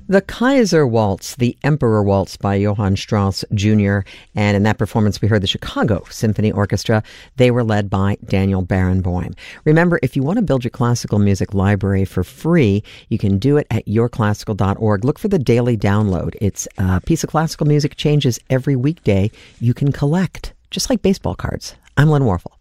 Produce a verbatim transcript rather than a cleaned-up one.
The Kaiser Waltz, the Emperor Waltz by Johann Strauss Junior And in that performance, we heard the Chicago Symphony Orchestra. They were led by Daniel Barenboim. Remember, if you want to build your classical music library for free, you can do it at your classical dot org. Look for the daily download. It's a piece of classical music changes every weekday. You can collect, just like baseball cards. I'm Len Warfel.